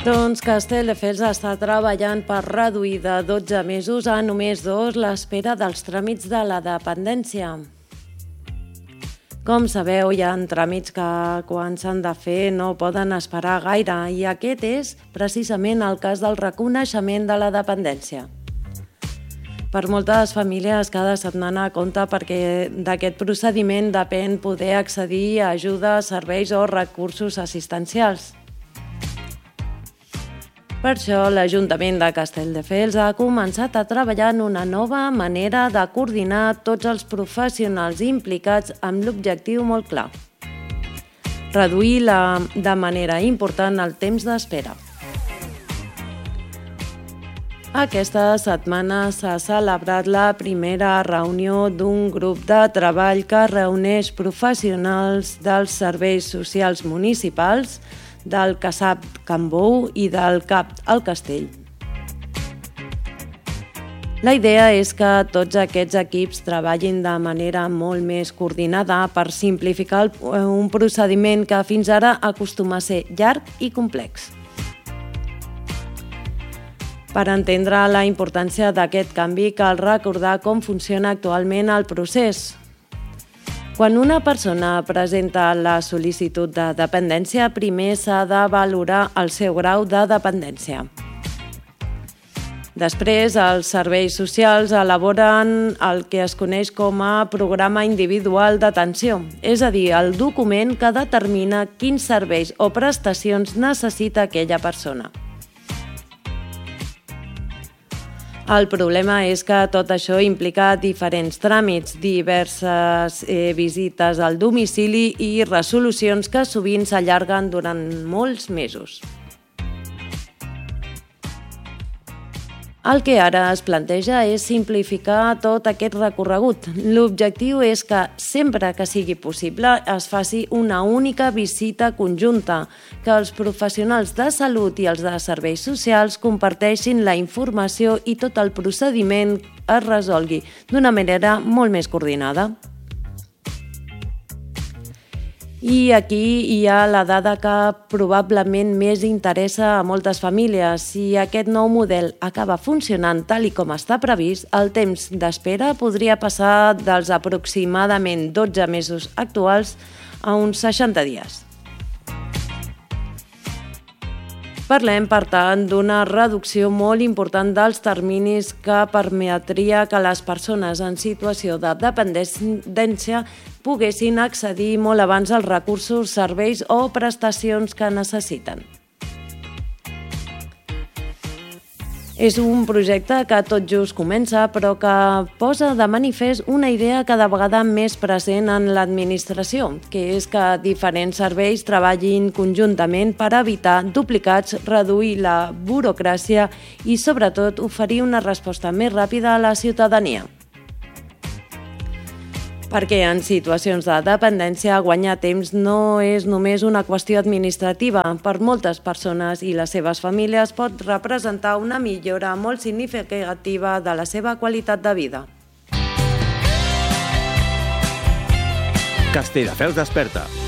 Doncs Castelldefels està treballant per reduir de 12 mesos a només 2 l'espera dels tràmits de la dependència. Com sabeu, hi ha tràmits que quan s'han de fer no poden esperar gaire i aquest és precisament el cas del reconeixement de la dependència. Per moltes famílies cada setmana compta perquè d'aquest procediment depèn poder accedir a ajudes, serveis o recursos assistencials. Per això, l'Ajuntament de Castelldefels ha començat a treballar en una nova manera de coordinar tots els professionals implicats amb l'objectiu molt clar: reduir de manera important el temps d'espera. Aquesta setmana s'ha celebrat la primera reunió d'un grup de treball que reuneix professionals dels serveis socials municipals, del CASAP Can Bou i del CAP El Castell. La idea és que tots aquests equips treballin de manera molt més coordinada per simplificar un procediment que fins ara acostuma a ser llarg i complex. Per entendre la importància d'aquest canvi cal recordar com funciona actualment el procés. Quan una persona presenta la sol·licitud de dependència, primer s'ha de valorar el seu grau de dependència. Després, els serveis socials elaboren el que es coneix com a programa individual d'atenció, és a dir, el document que determina quins serveis o prestacions necessita aquella persona. El problema és que tot això implica diferents tràmits, diverses visites al domicili i resolucions que sovint s'allarguen durant molts mesos. El que ara es planteja és simplificar tot aquest recorregut. L'objectiu és que, sempre que sigui possible, es faci una única visita conjunta, que els professionals de salut i els de serveis socials comparteixin la informació i tot el procediment es resolgui d'una manera molt més coordinada. I aquí hi ha la dada que probablement més interessa a moltes famílies. Si aquest nou model acaba funcionant tal com està previst, el temps d'espera podria passar dels aproximadament 12 mesos actuals a uns 60 dies. Parlem, per tant, d'una reducció molt important dels terminis que permetria que les persones en situació de dependència poguessin accedir molt abans als recursos, serveis o prestacions que necessiten. És un projecte que tot just comença, però que posa de manifest una idea cada vegada més present en l'administració, que és que diferents serveis treballin conjuntament per evitar duplicats, reduir la burocràcia i, sobretot, oferir una resposta més ràpida a la ciutadania. Perquè en situacions de dependència guanyar temps no és només una qüestió administrativa. Per moltes persones i les seves famílies pot representar una millora molt significativa de la seva qualitat de vida. Castelldefels desperta.